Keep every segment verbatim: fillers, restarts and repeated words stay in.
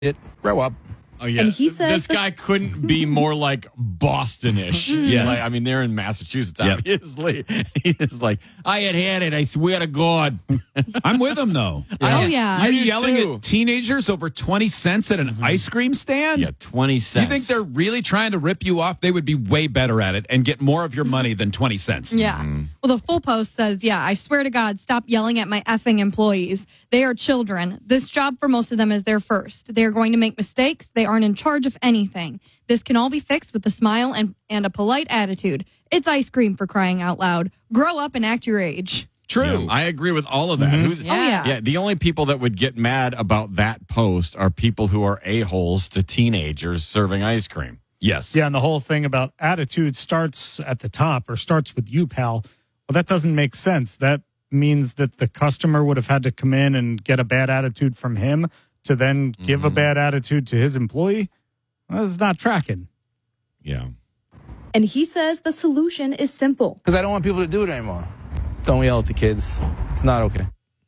it. Grow up. Oh, yeah. And he says this guy couldn't be more like Boston-ish. Yes. Like, I mean, they're in Massachusetts, Yep. obviously. He's like, I had had it. I swear to God. I'm with him, though. Oh, yeah. I You're do yelling too. at teenagers over twenty cents at an ice cream stand? Yeah, twenty cents. You think they're really trying to rip you off? They would be way better at it and get more of your money than twenty cents. Yeah. Mm-hmm. Well, the full post says, yeah, I swear to God, stop yelling at my effing employees. They are children. This job for most of them is their first. They are going to make mistakes. They aren't in charge of anything. This can all be fixed with a smile and, and a polite attitude. It's ice cream, for crying out loud. Grow up and act your age. True. Yeah, I agree with all of that. Who's, Yeah. Oh, yeah. Yeah, the only people that would get mad about that post are people who are a-holes to teenagers serving ice cream. Yes. Yeah, and the whole thing about attitude starts at the top or starts with you, pal. Well, that doesn't make sense. That means that the customer would have had to come in and get a bad attitude from him to then give a bad attitude to his employee. Well, that's not tracking. Yeah. And he says the solution is simple. Because I don't want people to do it anymore. Don't yell at the kids. It's not okay.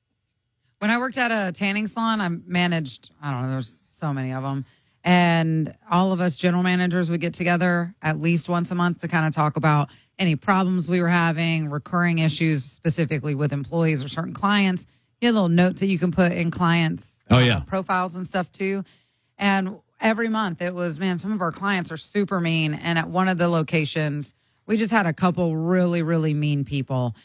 When I worked at a tanning salon, I managed, I don't know, there's so many of them. And all of us general managers would get together at least once a month to kind of talk about any problems we were having, recurring issues specifically with employees or certain clients. You have little notes that you can put in clients' Oh, uh, yeah. profiles and stuff too. And every month it was, man, some of our clients are super mean. And at one of the locations, we just had a couple really, really mean people.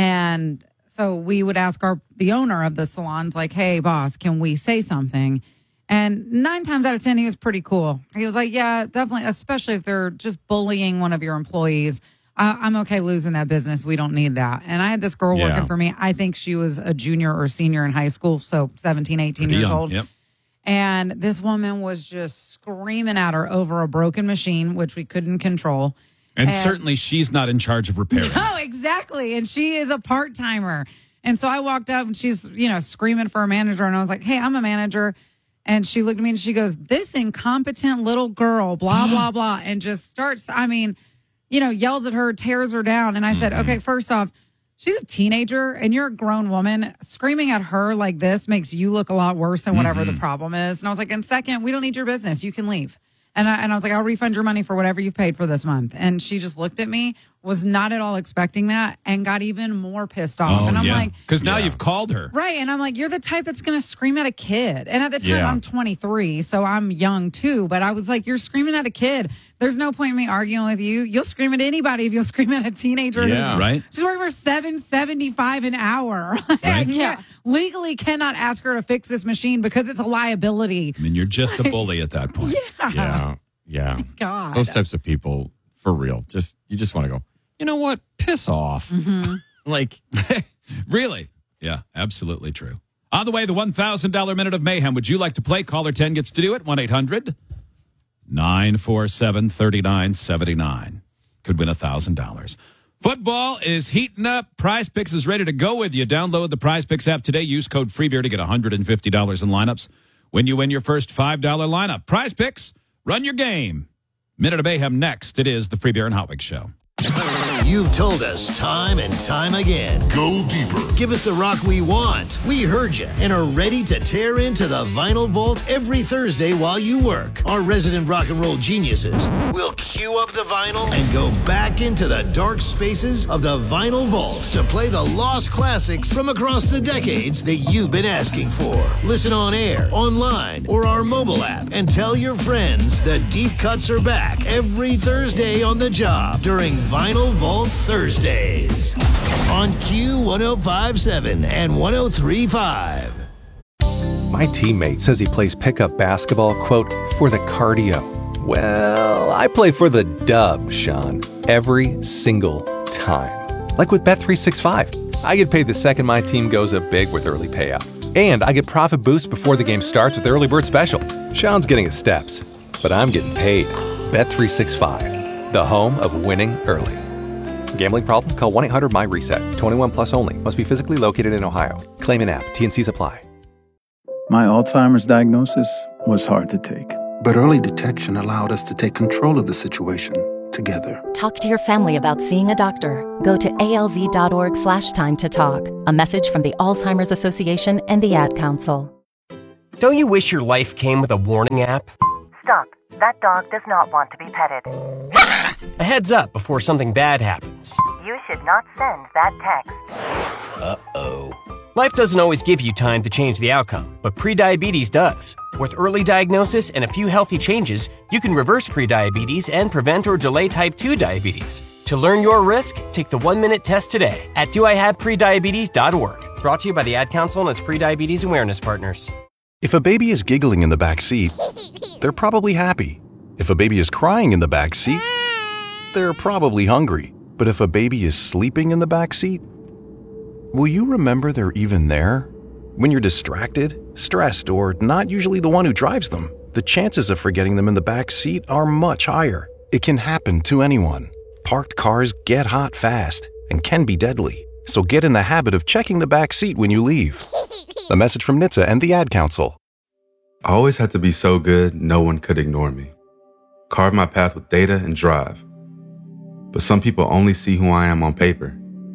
And so we would ask our the owner of the salons, like, hey, boss, can we say something? And nine times out of ten, he was pretty cool. He was like, yeah, definitely, especially if they're just bullying one of your employees. I, I'm okay losing that business. We don't need that. And I had this girl Yeah. working for me. I think she was a junior or senior in high school, so seventeen, eighteen Pretty years young. old. Yep. And this woman was just screaming at her over a broken machine, which we couldn't control. And, And- certainly she's not in charge of repairing. No, exactly. And she is a part timer. And so I walked up and she's, you know, screaming for a manager. And I was like, hey, I'm a manager. And she looked at me and she goes, this incompetent little girl, blah, blah, blah. And just starts, I mean, you know, yells at her, tears her down. And I said, okay, first off, she's a teenager and you're a grown woman. Screaming at her like this makes you look a lot worse than whatever the problem is. And I was like, and second, we don't need your business. You can leave. And I, and I was like, I'll refund your money for whatever you've paid for this month. And she just looked at me, was not at all expecting that, and got even more pissed off. Oh, and I'm yeah. like, Because now Yeah. you've called her. right. And I'm like, you're the type that's going to scream at a kid. And at the time, Yeah. I'm twenty-three, so I'm young too. But I was like, you're screaming at a kid. There's no point in me arguing with you. You'll scream at anybody if you'll scream at a teenager. Yeah. who's, Right. she's working for seven seventy-five an hour. I can't, Yeah. legally cannot ask her to fix this machine because it's a liability. I mean, you're just a bully at that point. Yeah. Yeah. God. Those types of people, for real, just you just want to go, you know what? Piss off. Like, Really? Yeah, absolutely true. On the way, the one thousand dollars Minute of Mayhem. Would you like to play? Caller ten gets to do it. one eight hundred nine four seven three nine seven nine. Could win one thousand dollars. Football is heating up. Prize Picks is ready to go with you. Download the Prize Picks app today. Use code FREEBEER to get one hundred fifty dollars in lineups when you win your first five dollars lineup. Prize Picks, run your game. Minute of Mayhem next. It is the Free Beer and Hot Wings Show. You've told us time and time again. Go deeper. Give us the rock we want. We heard you and are ready to tear into the Vinyl Vault every Thursday while you work. Our resident rock and roll geniuses will cue up the vinyl and go back into the dark spaces of the Vinyl Vault to play the lost classics from across the decades that you've been asking for. Listen on air, online, or our mobile app and tell your friends the deep cuts are back every Thursday on the job during Vinyl Vault Thursdays on Q one oh five point seven and one oh three point five. My teammate says he plays pickup basketball, quote, for the cardio. Well, I play for the dub, Sean, every single time. Like with Bet three sixty-five. I get paid the second my team goes up big with early payout. And I get profit boosts before the game starts with Early Bird Special. Sean's getting his steps, but I'm getting paid. Bet three sixty-five, the home of winning early. Gambling problem? Call one eight hundred my reset. twenty-one plus only. Must be physically located in Ohio. Claim in app. T N Cs apply. My Alzheimer's diagnosis was hard to take. But early detection allowed us to take control of the situation together. Talk to your family about seeing a doctor. Go to alz.org slash time to talk. A message from the Alzheimer's Association and the Ad Council. Don't you wish your life came with a warning app? Stop. That dog does not want to be petted. A heads up before something bad happens. You should not send that text. Uh-oh. Life doesn't always give you time to change the outcome, but prediabetes does. With early diagnosis and a few healthy changes, you can reverse prediabetes and prevent or delay type two diabetes. To learn your risk, take the one-minute test today at do I have prediabetes dot org. Brought to you by the Ad Council and its prediabetes awareness partners. If a baby is giggling in the back seat, they're probably happy. If a baby is crying in the back seat, they're probably hungry. But if a baby is sleeping in the back seat, will you remember they're even there? When you're distracted, stressed, or not usually the one who drives them, the chances of forgetting them in the back seat are much higher. It can happen to anyone. Parked cars get hot fast and can be deadly. So get in the habit of checking the back seat when you leave. A message from N H T S A and the Ad Council. I always had to be so good, no one could ignore me. Carve my path with data and drive. But some people only see who I am on paper.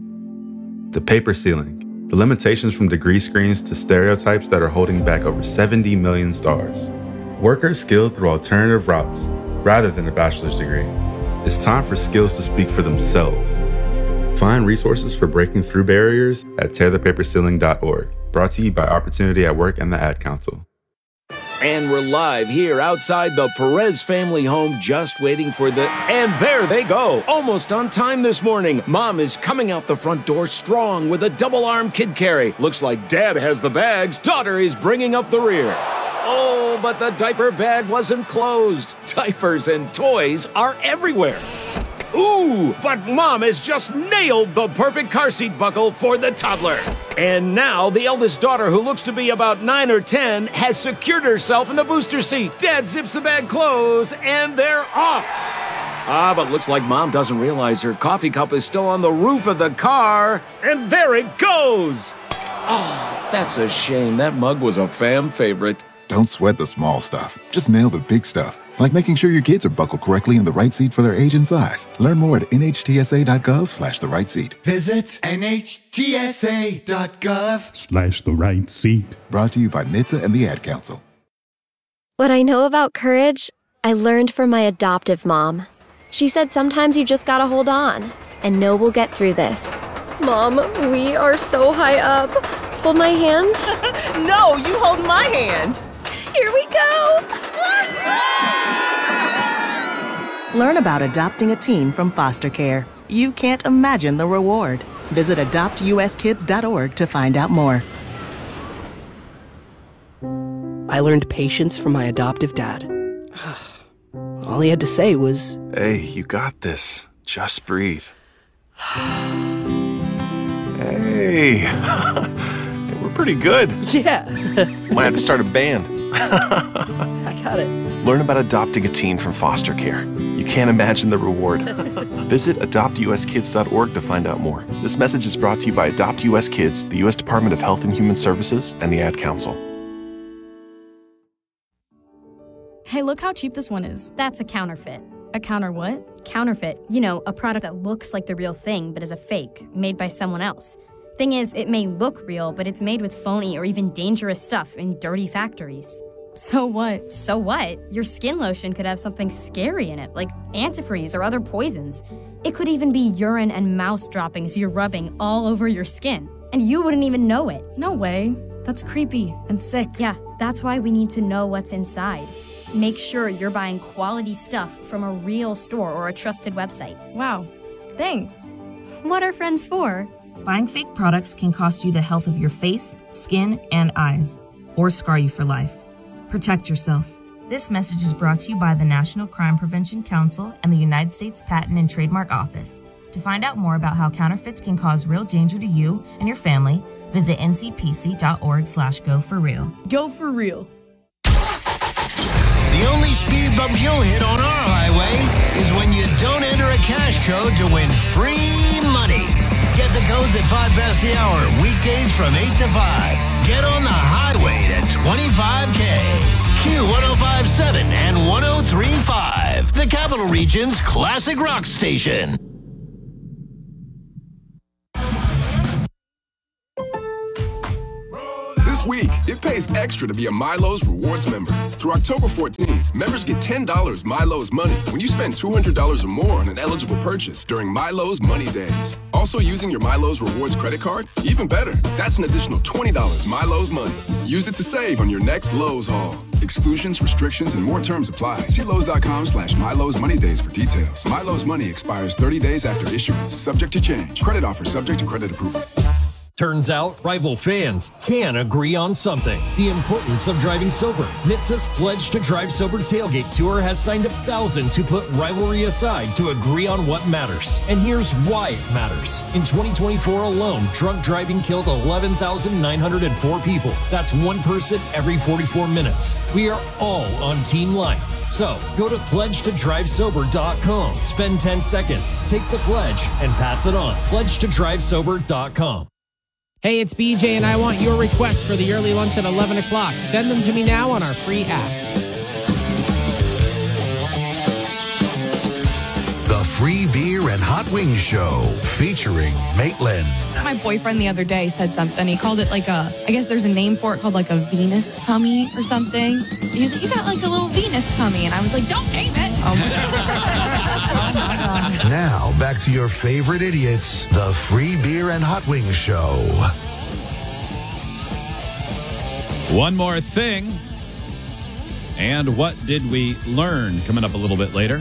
The paper ceiling, the limitations from degree screens to stereotypes that are holding back over seventy million stars. Workers skilled through alternative routes, rather than a bachelor's degree. It's time for skills to speak for themselves. Find resources for breaking through barriers at tear the paper ceiling dot org. Brought to you by Opportunity at Work and the Ad Council. And we're live here outside the Perez family home, just waiting for the... And there they go, almost on time this morning. Mom is coming out the front door strong with a double-arm kid carry. Looks like Dad has the bags. Daughter is bringing up the rear. Oh, but the diaper bag wasn't closed. Diapers and toys are everywhere. Ooh, but Mom has just nailed the perfect car seat buckle for the toddler. And now the eldest daughter, who looks to be about nine or ten, has secured herself in the booster seat. Dad zips the bag closed, and they're off. Ah, but looks like Mom doesn't realize her coffee cup is still on the roof of the car. And there it goes. Oh, that's a shame. That mug was a fam favorite. Don't sweat the small stuff. Just nail the big stuff. Like making sure your kids are buckled correctly in the right seat for their age and size. Learn more at N H T S A dot gov slash the right seat. Visit N H T S A dot gov Slash the right seat. Brought to you by N H T S A and the Ad Council. What I know about courage, I learned from my adoptive mom. She said sometimes you just gotta hold on and know we'll get through this. Mom, we are so high up. Hold my hand. No, you hold my hand. Here we go. Learn about adopting a teen from foster care. You can't imagine the reward. Visit adopt U S kids dot org to find out more. I learned patience from my adoptive dad. All he had to say was, Hey, you got this. Just breathe. Hey, we're pretty good. Yeah. Might have to start a band. I got it. Learn about adopting a teen from foster care. You can't imagine the reward. Visit adopt U S kids dot org to find out more. This message is brought to you by Adopt U S Kids, the U S Department of Health and Human Services, and the Ad Council. Hey, look how cheap this one is. That's a counterfeit. A counter what? Counterfeit. You know, a product that looks like the real thing but is a fake, made by someone else. Thing is, it may look real, but it's made with phony or even dangerous stuff in dirty factories. So what? So what? Your skin lotion could have something scary in it, like antifreeze or other poisons. It could even be urine and mouse droppings you're rubbing all over your skin, and you wouldn't even know it. No way. That's creepy and sick. Yeah, that's why we need to know what's inside. Make sure you're buying quality stuff from a real store or a trusted website. Wow. Thanks. What are friends for? Buying fake products can cost you the health of your face, skin, and eyes, or scar you for life. Protect yourself. This message is brought to you by the National Crime Prevention Council and the United States Patent and Trademark Office. To find out more about how counterfeits can cause real danger to you and your family, visit N C P C dot org slash go for real. Go for real. The only speed bump you'll hit on our highway is when you don't enter a cash code to win free money. Get the codes at five past the hour, weekdays from eight to five. Get on the highway to twenty-five K. Q one oh five point seven and one oh three point five, the Capital Region's classic rock station. This week It pays extra to be a Milo's Rewards member. Through October fourteenth, members get ten dollars Milo's Money when you spend two hundred dollars or more on an eligible purchase during Milo's Money Days. Also using your Milo's Rewards credit card? Even better, that's an additional twenty dollars Milo's Money. Use it to save on your next Lowe's haul. Exclusions, restrictions, and more terms apply. See Lowe's.com slash Milo's Money Days for details. Milo's Money expires thirty days after issuance, subject to change. Credit offer subject to credit approval. Turns out, rival fans can agree on something. The importance of driving sober. N H T S A's Pledge to Drive Sober Tailgate Tour has signed up thousands who put rivalry aside to agree on what matters. And here's why it matters. In twenty twenty-four alone, drunk driving killed eleven thousand nine hundred four people. That's one person every forty-four minutes. We are all on Team Life. So, go to pledge to drive sober dot com. Spend ten seconds, take the pledge, and pass it on. pledge to drive sober dot com. Hey, it's B J, and I want your requests for the early lunch at eleven o'clock. Send them to me now on our free app. The Free Beer and Hot Wings Show, featuring Maitland. My boyfriend the other day said something. He called it like a, I guess there's a name for it called like a Venus tummy or something. He was like, you got like a little Venus tummy. And I was like, don't name it. Oh my God. Now, back to your favorite idiots, the Free Beer and Hot Wings Show. One more thing. And what did we learn? Coming up a little bit later.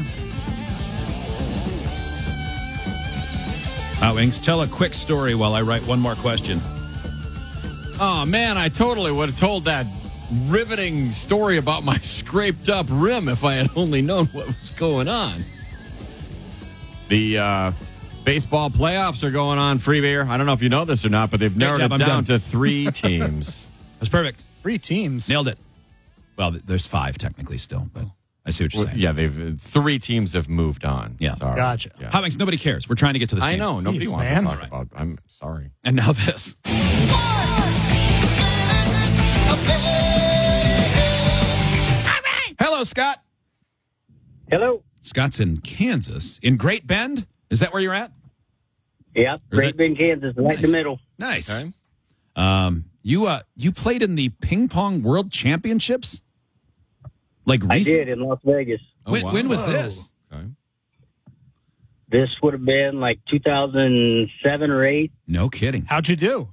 Hot Wings, tell a quick story while I write one more question. Oh, man, I totally would have told that riveting story about my scraped up rim if I had only known what was going on. The uh, baseball playoffs are going on, Free Beer. I don't know if you know this or not, but they've narrowed job, it I'm down done. to three teams. That's perfect. Three teams. Nailed it. Well, th- there's five technically still, but I see what you're Well, saying. yeah, they've three teams have moved on. Yeah. Sorry. Gotcha. Yeah. Hot Wings, nobody cares. We're trying to get to this I game. know. Nobody Jeez, wants man. to talk Right. about I'm sorry. And now this. Hello, Scott. Hello. Scott's in Kansas, in Great Bend. Is that where you're at? Yep, Or is Great that- Bend, Kansas, right in the middle. Nice. Okay. Um, you uh, you played in the ping pong world championships? Like I recent- did in Las Vegas. Oh, when, wow. when was Whoa. this? Okay. This would have been like two thousand seven or eight. No kidding. How'd you do?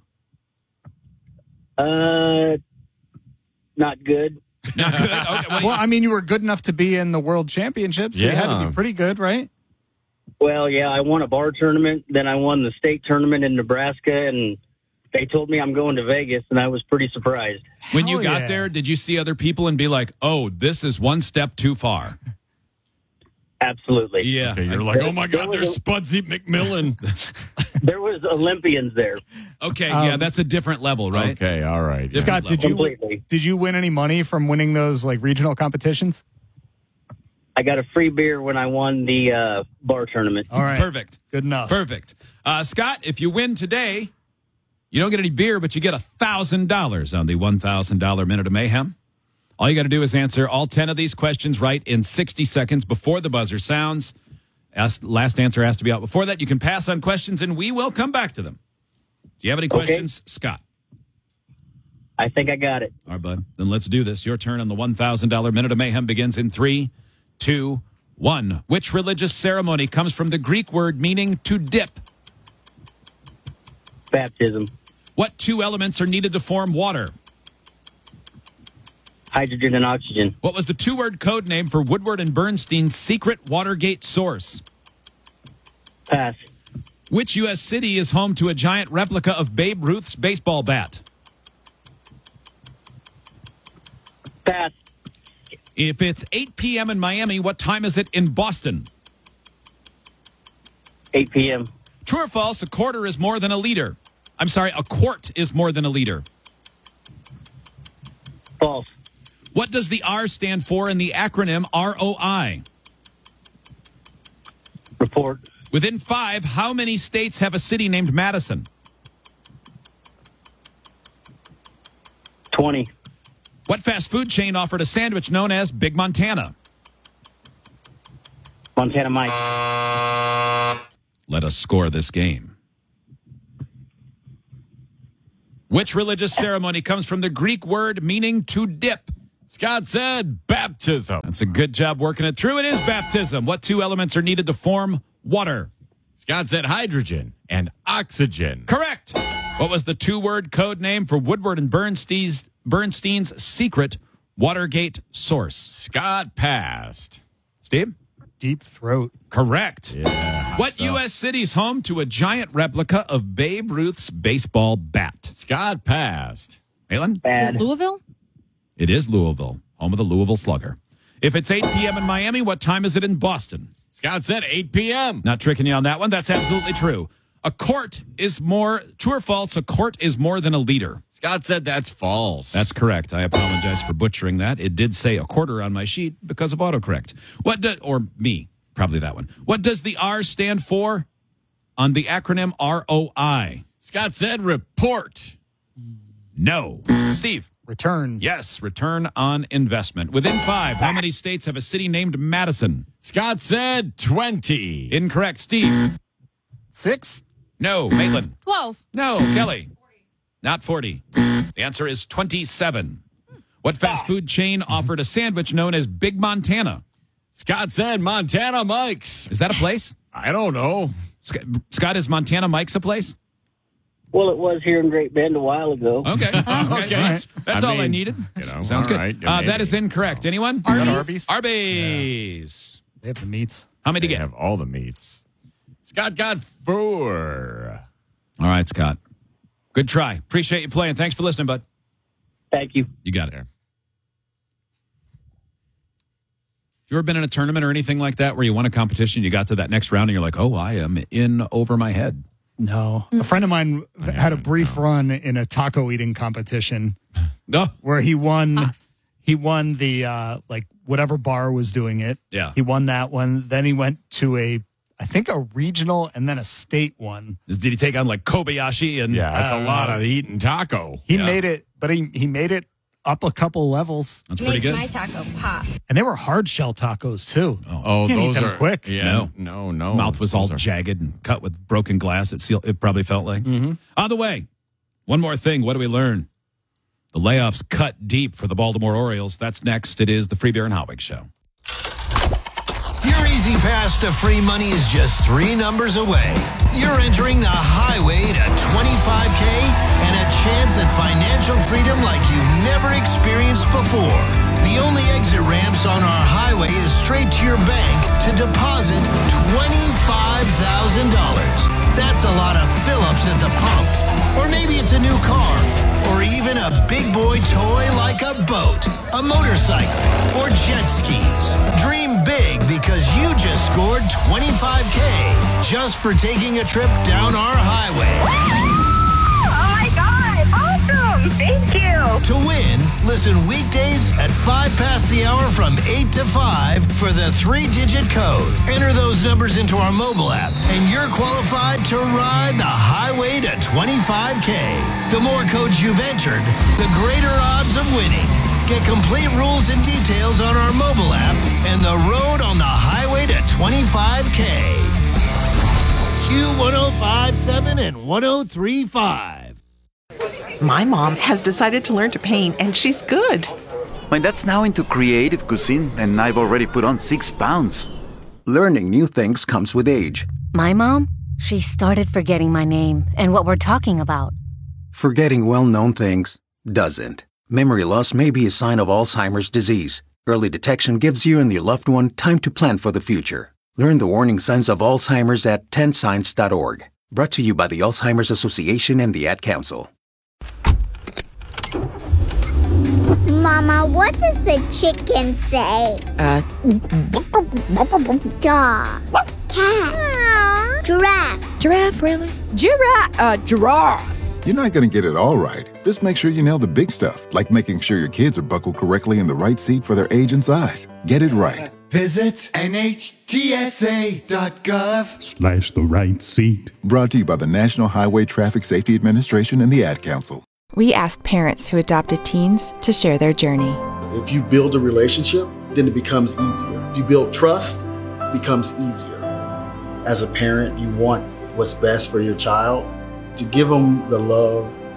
Uh, not good. Not good. Okay, well, Well, I mean, you were good enough to be in the World Championships. So You had to Yeah. be pretty good, right? Well, yeah, I won a bar tournament. Then I won the state tournament in Nebraska, and they told me I'm going to Vegas, and I was pretty surprised. when you Hell got yeah. there, did you see other people and be like, "Oh, this is one step too far"? Absolutely. Yeah. Okay, you're like, oh my God, there's Spudsy McMillan. There was Olympians there. Okay, yeah, that's a different level, right? Okay, all right. Different Scott, did you Completely. did you win any money from winning those like regional competitions? I got a free beer when I won the uh, bar tournament. All right, Perfect. good enough. Perfect. Uh, Scott, if you win today, you don't get any beer, but you get one thousand dollars on the one thousand dollars Minute of Mayhem. All you got to do is answer all ten of these questions right in sixty seconds before the buzzer sounds. Ask, last answer has to be out before that. You can pass on questions, and we will come back to them. Do you have any Okay. questions, Scott? I think I got it. All right, bud. Then let's do this. Your turn on the one thousand dollars Minute of Mayhem begins in three, two, one. Which religious ceremony comes from the Greek word meaning to dip? Baptism. What two elements are needed to form water? Hydrogen and oxygen. What was the two-word code name for Woodward and Bernstein's secret Watergate source? Pass. Which U S city is home to a giant replica of Babe Ruth's baseball bat? Pass. If it's eight p.m. in Miami, what time is it in Boston? eight p.m. True or false, a quarter is more than a liter? I'm sorry, a quart is more than a liter. False. What does the R stand for in the acronym R O I? Report. Within five, how many states have a city named Madison? twenty. What fast food chain offered a sandwich known as Big Montana? Montana Mike. Let us score this game. Which religious ceremony comes from the Greek word meaning to dip? Scott said baptism. That's a good job working it through. It is baptism. What two elements are needed to form water? Scott said hydrogen and oxygen. Correct. What was the two-word code name for Woodward and Bernstein's, Bernstein's secret Watergate source? Scott passed. Steve? Deep Throat. Correct. Yeah. What So- U S city's home to a giant replica of Babe Ruth's baseball bat? Scott passed. Malin? Is it Louisville? It is Louisville, home of the Louisville Slugger. If it's eight p.m. in Miami, what time is it in Boston? Scott said eight p.m. Not tricking you on that one. That's absolutely true. A quart is more, true or false, a quart is more than a liter. Scott said that's false. That's correct. I apologize for butchering that. It did say a quarter on my sheet because of autocorrect. What do, or me, probably that one. What does the R stand for on the acronym R O I? Scott said report. No. Steve? Return. Yes, return on investment. Within five, how many states have a city named Madison? Scott said twenty. Incorrect. Steve? Six. No. Maitland? twelve. No. Kelly? Not forty. The answer is twenty-seven. What fast food chain offered a sandwich known as Big Montana? Scott said Montana Mike's. Is that a place? I don't know. Scott, Scott, is Montana Mike's a place? Well, it was here in Great Bend a while ago. Okay. Okay. That's, that's I all I mean, needed. you know, Sounds all good. right, uh, maybe. that is incorrect. Anyone? Arby's? Arby's. Arby's. They have the meats. How many They do you get? have all the meats. Scott got four. All right, Scott. Good try. Appreciate you playing. Thanks for listening, bud. Thank you. You got it. You ever been in a tournament or anything like that where you won a competition, you got to that next round, and you're like, oh, I am in over my head? No. A friend of mine had a brief run in a taco eating competition No. where he won he won the uh like whatever bar was doing it. Yeah. He won that one. Then he went to a I think a regional and then a state one. Did he take on like Kobayashi? And Yeah, that's Uh, a lot of eating taco. He Yeah. made it, but he he made it up a couple levels. That's pretty good. taco pop. And they were hard shell tacos too. Oh, Can't eat those them are quick. Yeah, No. no, no. His mouth was all Those are- jagged and cut with broken glass. It, seal, it probably felt like. Mm-hmm. On the way, one more thing. What do we learn? The layoffs cut deep for the Baltimore Orioles. That's next. It is the Free Beer and Hot Wings Show. Your easy pass to free money is just three numbers away. You're entering the highway to twenty-five K and a chance at financial freedom like you've never experienced before. The only exit ramps on our highway is straight to your bank to deposit twenty-five thousand dollars. That's a lot of fill-ups at the pump. Or maybe it's a new car. Or even a big boy toy like a boat, a motorcycle, or jet skis. Dream big because you just scored twenty-five K just for taking a trip down our highway. Oh my God! Awesome! Thank you! To win, listen weekdays at five past the hour from eight to five for the three-digit code. Enter those numbers into our mobile app, and you're qualified to ride the highway to twenty-five K. The more codes you've entered, the greater odds of winning. Get complete rules and details on our mobile app and the road on the highway to twenty-five K. Q one oh five point seven and one oh three point five. My mom has decided to learn to paint, and she's good. My dad's now into creative cuisine, and I've already put on six pounds. Learning new things comes with age. My mom, she started forgetting my name and what we're talking about. Forgetting well-known things doesn't. Memory loss may be a sign of Alzheimer's disease. Early detection gives you and your loved one time to plan for the future. Learn the warning signs of Alzheimer's at ten signs dot org. Brought to you by the Alzheimer's Association and the Ad Council. Mama, what does the chicken say? Uh, Dog. Cat. Giraffe. Giraffe, really? Giraffe. Uh, giraffe. You're not going to get it all right. Just make sure you nail the big stuff, like making sure your kids are buckled correctly in the right seat for their age and size. Get it right. Visit N H T S A dot gov Slash the right seat. Brought to you by the National Highway Traffic Safety Administration and the Ad Council. We asked parents who adopted teens to share their journey. If you build a relationship, then it becomes easier. If you build trust, it becomes easier. As a parent, you want what's best for your child. To give them the love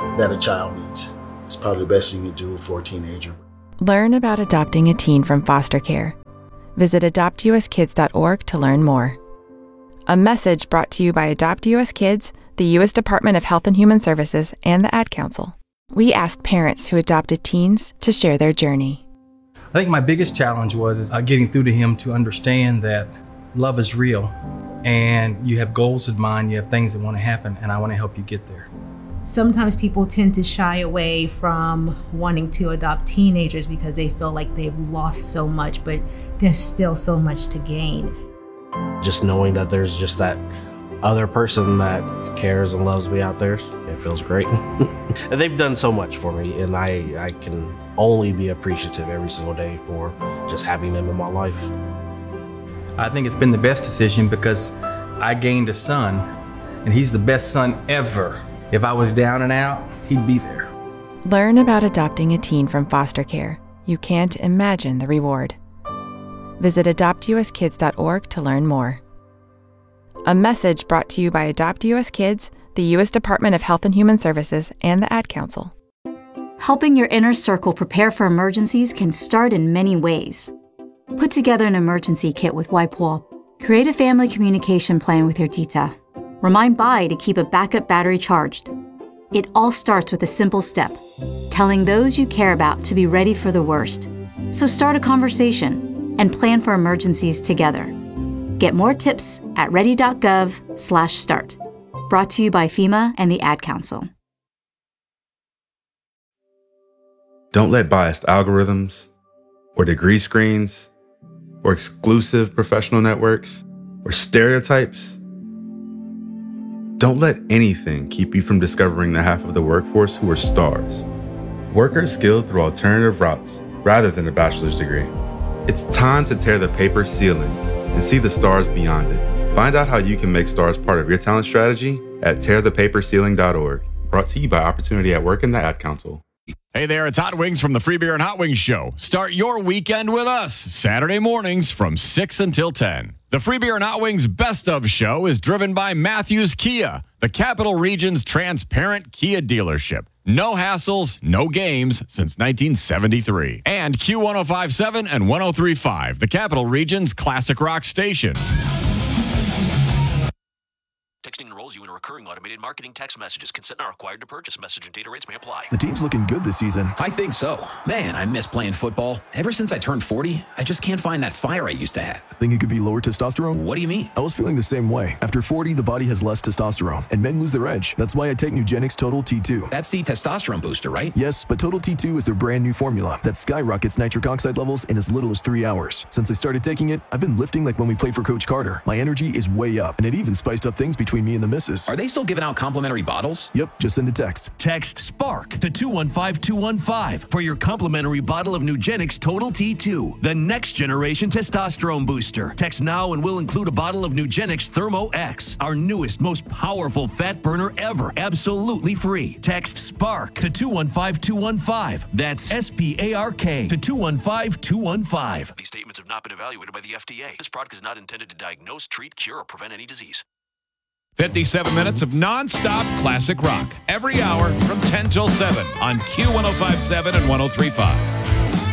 that a child needs. It's probably the best thing you can do for a teenager. Learn about adopting a teen from foster care. Visit adopt u s kids dot org to learn more. A message brought to you by Adopt U S Kids, the U S Department of Health and Human Services, and the Ad Council. We asked parents who adopted teens to share their journey. I think my biggest challenge was is, uh, getting through to him to understand that love is real and you have goals in mind, you have things that want to happen, and I want to help you get there. Sometimes people tend to shy away from wanting to adopt teenagers because they feel like they've lost so much, but there's still so much to gain. Just knowing that there's just that other person that cares and loves me out there, it feels great. And they've done so much for me, and I, I can only be appreciative every single day for just having them in my life. I think it's been the best decision because I gained a son, and he's the best son ever. If I was down and out, he'd be there. Learn about adopting a teen from foster care. You can't imagine the reward. Visit adopt u s kids dot org to learn more. A message brought to you by Adopt U S Kids, the U S Department of Health and Human Services, and the Ad Council. Helping your inner circle prepare for emergencies can start in many ways. Put together an emergency kit with WipeWall. Create a family communication plan with your tita. Remind Bai to keep a backup battery charged. It all starts with a simple step, telling those you care about to be ready for the worst. So start a conversation and plan for emergencies together. Get more tips at ready.gov slash start. Brought to you by FEMA and the Ad Council. Don't let biased algorithms or degree screens or exclusive professional networks or stereotypes. Don't let anything keep you from discovering the half of the workforce who are stars. Workers skilled through alternative routes rather than a bachelor's degree. It's time to tear the paper ceiling and see the stars beyond it. Find out how you can make stars part of your talent strategy at tear the paper ceiling dot org. Brought to you by Opportunity at Work and the Ad Council. Hey there, it's Hot Wings from the Free Beer and Hot Wings Show. Start your weekend with us, Saturday mornings from six until ten. The Free Beer and Hot Wings Best of Show is driven by Matthews Kia, the Capital Region's transparent Kia dealership. No hassles, no games since nineteen seventy-three. And Q one oh five point seven and one oh three point five, the Capital Region's classic rock station. Texting enrolls you in a recurring automated marketing text messages. Consent not required to purchase. Message and data rates may apply. The team's looking good this season. I think so. Man, I miss playing football. Ever since I turned forty, I just can't find that fire I used to have. Think it could be lower testosterone? What do you mean? I was feeling the same way. After forty, the body has less testosterone, and men lose their edge. That's why I take Nugenix Total T two. That's the testosterone booster, right? Yes, but Total T two is their brand new formula that skyrockets nitric oxide levels in as little as three hours. Since I started taking it, I've been lifting like when we played for Coach Carter. My energy is way up, and it even spiced up things between me and the missus. Are they still giving out complimentary bottles? Yep, just send a text. Text SPARK to two one five two one five for your complimentary bottle of Nugenix Total T two, the next generation testosterone booster. Text now and we'll include a bottle of Nugenix Thermo X, our newest, most powerful fat burner ever, absolutely free. Text SPARK to two one five two one five. That's S P A R K to two one five two one five. These statements have not been evaluated by the F D A. This product is not intended to diagnose, treat, cure, or prevent any disease. fifty-seven minutes of non-stop classic rock every hour from ten till seven on Q one oh five point seven and one oh three point five.